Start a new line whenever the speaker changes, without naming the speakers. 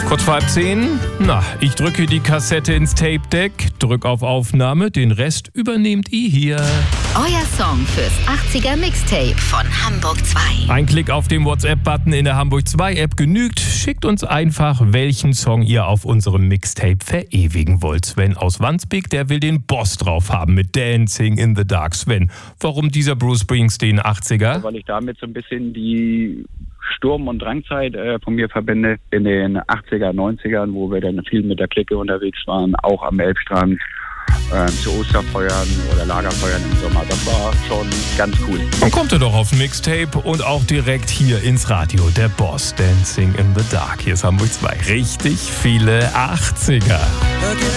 Kurz vor 9:30. Na, ich drücke die Kassette ins Tape-Deck, drück auf Aufnahme, den Rest übernehmt ihr hier.
Euer Song fürs 80er Mixtape von Hamburg 2.
Ein Klick auf den WhatsApp-Button in der Hamburg 2 App genügt. Schickt uns einfach, welchen Song ihr auf unserem Mixtape verewigen wollt. Sven aus Wandsbek, der will den Boss drauf haben mit Dancing in the Dark. Sven, warum dieser Bruce Springsteen 80er?
Weil ich damit so ein bisschen die Sturm- und Drangzeit von mir verbinde in den 80er, 90ern, wo wir dann viel mit der Clique unterwegs waren, auch am Elbstrand, zu Osterfeuern oder Lagerfeuern im Sommer. Das war schon ganz cool.
Dann kommt er doch aufs Mixtape und auch direkt hier ins Radio. Der Boss, Dancing in the Dark. Hier ist Hamburg 2. Richtig viele 80er.